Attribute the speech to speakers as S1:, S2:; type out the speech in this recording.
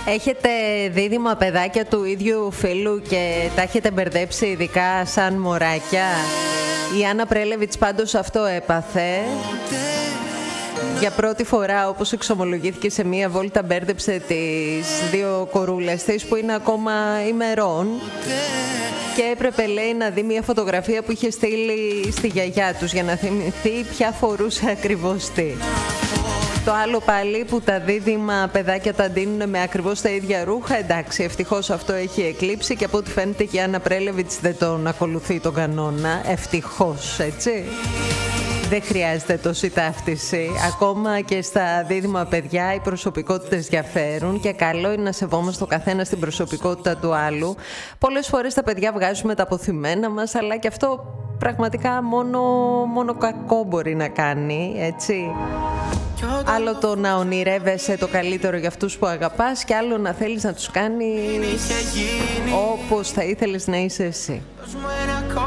S1: Έχετε δίδυμα παιδάκια του ίδιου φίλου και τα έχετε μπερδέψει ειδικά σαν μωράκια? Η Άννα Πρέλεβιτς πάντως αυτό έπαθε. Για πρώτη φορά, όπως εξομολογήθηκε σε μία βόλτα, μπέρδεψε τις δύο κορούλες της που είναι ακόμα ημερών και έπρεπε, λέει, να δει μία φωτογραφία που είχε στείλει στη γιαγιά τους για να θυμηθεί ποια φορούσε ακριβώς τι. Το άλλο πάλι που τα δίδυμα παιδάκια τα ντύνουν με ακριβώς τα ίδια ρούχα, εντάξει, ευτυχώς αυτό έχει εκλείψει και από ό,τι φαίνεται και η Άννα Πρέλεβιτς δεν τον ακολουθεί τον κανόνα, ευτυχώς, έτσι. Δεν χρειάζεται τόση ταύτιση. Ακόμα και στα δίδυμα παιδιά οι προσωπικότητες διαφέρουν και καλό είναι να σεβόμαστε το καθένα στην προσωπικότητα του άλλου. Πολλές φορές τα παιδιά βγάζουμε τα αποθυμένα μας, αλλά και αυτό πραγματικά μόνο κακό μπορεί να κάνει, έτσι. Άλλο το να ονειρεύεσαι το καλύτερο για αυτούς που αγαπάς και άλλο να θέλεις να τους κάνεις όπως θα ήθελες να είσαι εσύ.